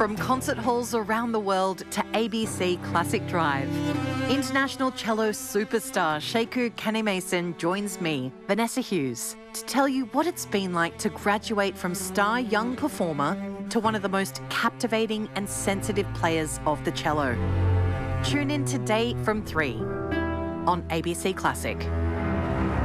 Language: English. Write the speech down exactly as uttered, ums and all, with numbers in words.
From concert halls around the world to A B C Classic Drive, international cello superstar Sekou Kanemason joins me, Vanessa Hughes, to tell you what it's been like to graduate from star young performer to one of the most captivating and sensitive players of the cello. Tune in today from three on A B C Classic.